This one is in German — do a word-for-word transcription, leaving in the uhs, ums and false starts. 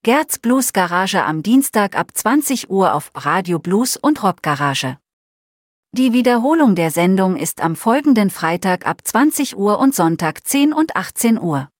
Gerds Blues Garage am Dienstag ab zwanzig Uhr auf Radio Blues und Rock Garage. Die Wiederholung der Sendung ist am folgenden Freitag ab zwanzig Uhr und Sonntag zehn und achtzehn Uhr.